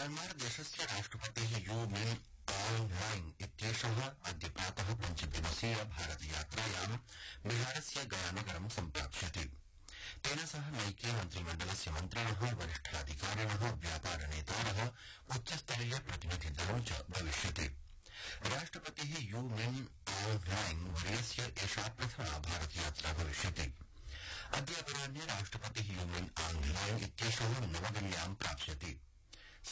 Myanmar देशस्य राष्ट्रपतिः you मिन आंग ह्लाइंग इत्येषः अद्य प्रातः पञ्चदिवसीय भारतयात्रायां बिहारस्य गयानगरं सम्प्राप्स्यति। तेन सह नैके मन्त्रिमण्डलस्य मन्त्रिणः, वरिष्ठाधिकारिणः, व्यापारनेतारः, उच्चस्तरीय प्रतिनिधिदलं च भविष्यति। राष्ट्रपतिः यू मिन आंग ह्लाइंग वर्यस्य एषा प्रथमा भारतयात्रा भविष्यति। अद्य अपराह्ने राष्ट्रपतिः यू मिन आंग ह्लाइंग इत्येषः नवदिल्ल्यां प्राप्स्यति।